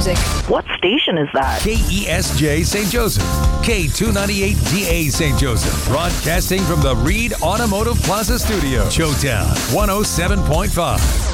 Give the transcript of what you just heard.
music. What station is that? KESJ St. Joseph, K298DA St. Joseph, broadcasting from the Reed Automotive Plaza Studio, Showtown 107.5.